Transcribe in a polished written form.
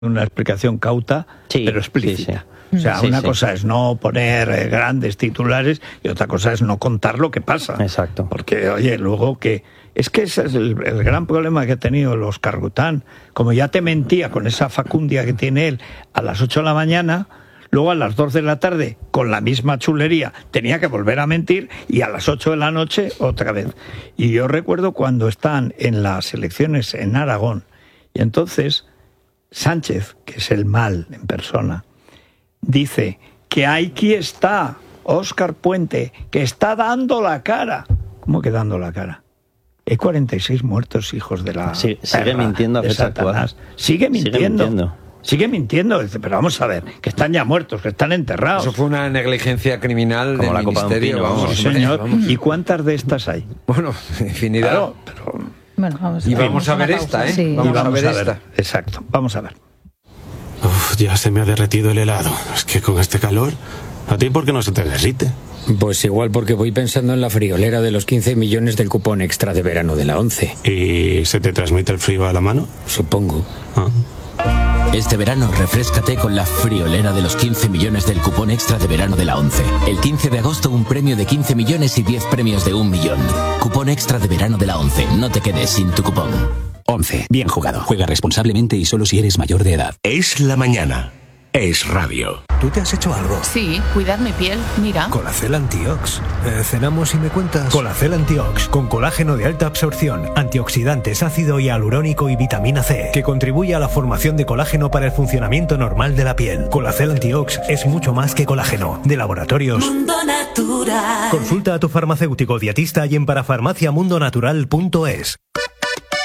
una explicación cauta, sí, pero explícita. Sí. O sea, una cosa es no poner grandes titulares y otra cosa es no contar lo que pasa. Exacto. Porque, oye, luego que... Es que ese es el gran problema que ha tenido el Óscar Gután. Como ya te mentía con esa facundia que tiene él a las 8 de la mañana, luego a las 2 de la tarde, con la misma chulería, tenía que volver a mentir y a las 8 de la noche otra vez. Y yo recuerdo cuando están en las elecciones en Aragón y entonces Sánchez, que es el mal en persona, dice que aquí está Óscar Puente, que está dando la cara. ¿Cómo que dando la cara? Hay 46 muertos, hijos de la... Sí, sigue mintiendo a fecha actual. Sigue mintiendo. Sigue mintiendo, pero vamos a ver, que están ya muertos, que están enterrados. Eso fue una negligencia criminal como del la ministerio. Copa de un pino, vamos, Sí, señor. vamos. ¿Y cuántas de estas hay? Bueno, infinidad. Claro, pero... Bueno, vamos Y vamos a ver esta, ¿eh? Sí. Vamos a ver esta. Exacto, vamos a ver. Uf, ya se me ha derretido el helado. Es que con este calor, ¿a ti por qué no se te derrite? Pues igual porque voy pensando en la friolera de los 15 millones del cupón extra de verano de la 11. ¿Y se te transmite el frío a la mano? Supongo. Este verano refréscate con la friolera de los 15 millones del cupón extra de verano de la 11. El 15 de agosto un premio de 15 millones y 10 premios de 1 millón. Cupón extra de verano de la 11. No te quedes sin tu cupón. 11. Bien jugado. Juega responsablemente y solo si eres mayor de edad. Es la mañana. Es radio. ¿Tú te has hecho algo? Sí, cuidar mi piel, mira. Colacel Antiox. Cenamos y me cuentas. Colacel Antiox, con colágeno de alta absorción, antioxidantes, ácido hialurónico y vitamina C, que contribuye a la formación de colágeno para el funcionamiento normal de la piel. Colacel Antiox es mucho más que colágeno. De Laboratorios Mundo Natural. Consulta a tu farmacéutico dietista y en parafarmaciamundonatural.es.